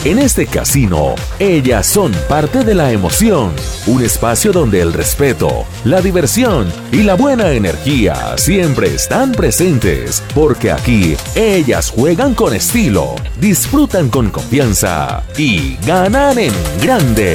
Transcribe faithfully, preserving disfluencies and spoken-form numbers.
En este casino, ellas son parte de la emoción, un espacio donde el respeto, la diversión y la buena energía siempre están presentes, porque aquí ellas juegan con estilo, disfrutan con confianza y ganan en grande.